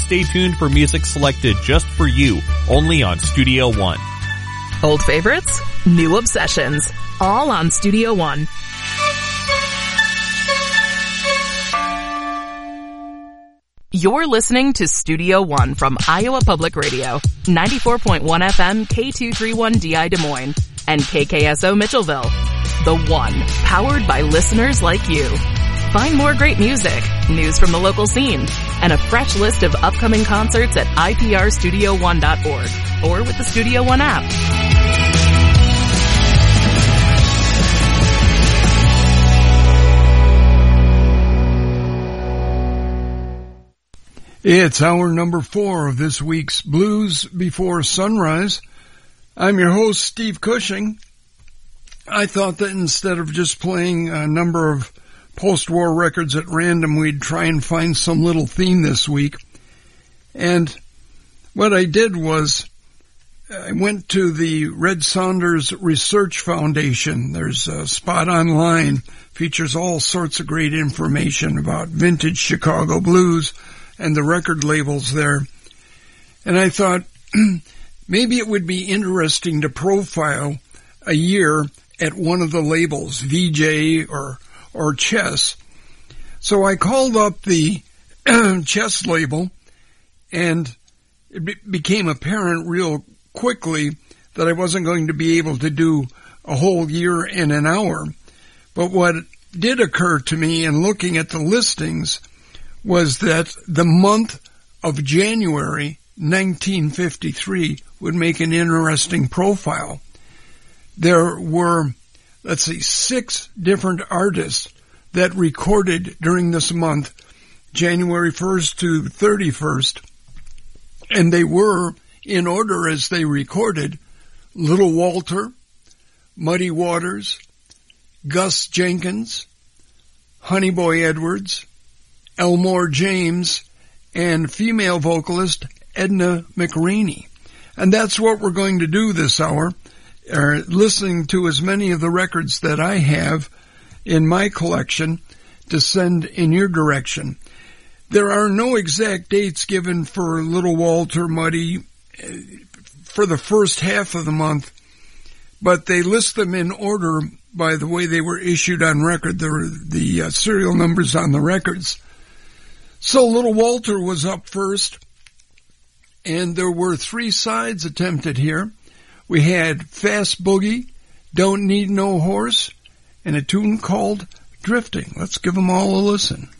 stay tuned for music selected just for you, only on Studio One. Old favorites, new obsessions, all on Studio One. You're listening to Studio One from Iowa Public Radio, 94.1 FM K231DI Des Moines, and KKSO Mitchellville. The One, powered by listeners like you. Find more great music, news from the local scene, and a fresh list of upcoming concerts at iprstudio1.org or with the Studio One app. It's hour number 4 of this week's Blues Before Sunrise. I'm your host, Steve Cushing. I thought that instead of just playing a number of post-war records at random, we'd try and find some little theme this week. And what I did was I went to the Red Saunders Research Foundation. There's a spot online, features all sorts of great information about vintage Chicago blues and the record labels there. And I thought maybe it would be interesting to profile a year at one of the labels, VJ or Chess. So I called up the Chess label, and it became apparent real quickly that I wasn't going to be able to do a whole year in an hour. But what did occur to me in looking at the listings was that the month of January 1953 would make an interesting profile. There were, 6 different artists that recorded during this month, January 1st to 31st, and they were, in order as they recorded, Little Walter, Muddy Waters, Gus Jenkins, Honey Boy Edwards, Elmore James, and female vocalist Edna McRaney. And that's what we're going to do this hour, listening to as many of the records that I have in my collection to send in your direction. There are no exact dates given for Little Walter, Muddy, for the first half of the month, but they list them in order by the way they were issued on record, the serial numbers on the records. So Little Walter was up first, and there were 3 sides attempted here. We had Fast Boogie, Don't Need No Horse, and a tune called Drifting. Let's give them all a listen.